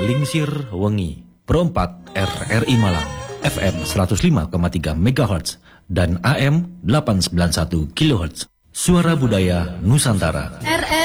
Lingsir Wengi, Pro 4 RRI Malang, FM 105,3 MHz dan AM 891 kHz. Suara Budaya Nusantara.